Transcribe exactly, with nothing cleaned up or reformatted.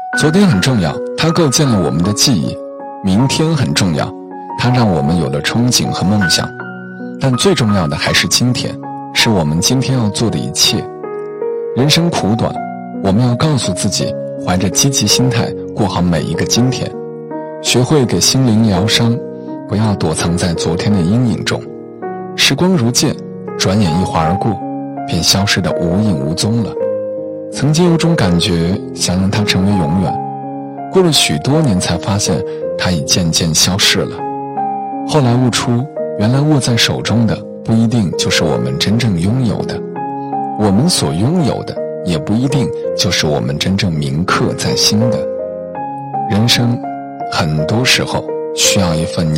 昨天很重要，它构建了我们的记忆；明天很重要，它让我们有了憧憬和梦想。但最重要的还是今天，是我们今天要做的一切。人生苦短，我们要告诉自己，怀着积极心态过好每一个今天，学会给心灵疗伤，不要躲藏在昨天的阴影中。时光如箭，转眼一划而过，便消失得无影无踪了。曾经有种感觉，想让它成为永远，过了许多年才发现它已渐渐消逝了。后来悟出，原来握在手中的不一定就是我们真正拥有的，我们所拥有的也不一定就是我们真正铭刻在心的。人生很多时候需要一份